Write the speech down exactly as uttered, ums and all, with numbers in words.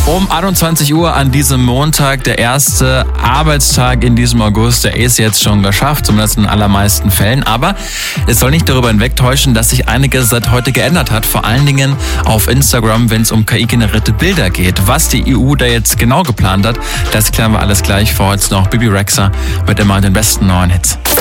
Um einundzwanzig Uhr an diesem Montag, der erste Arbeitstag in diesem August, der ist jetzt schon geschafft, zumindest in den allermeisten Fällen. Aber es soll nicht darüber hinwegtäuschen, dass sich einiges seit heute geändert hat. Vor allen Dingen auf Instagram, wenn es um K I-generierte Bilder geht. Was die E U da jetzt genau geplant hat, das klären wir alles gleich. Vor heute noch Bibi Rexha mit immer den besten neuen Hits.